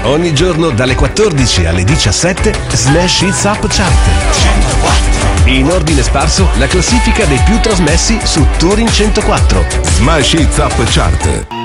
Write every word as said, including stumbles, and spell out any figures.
Ogni giorno dalle quattordici alle diciassette Smash Hits Up Chart. In ordine sparso la classifica dei più trasmessi su Touring centoquattro. Smash Hits Up Chart.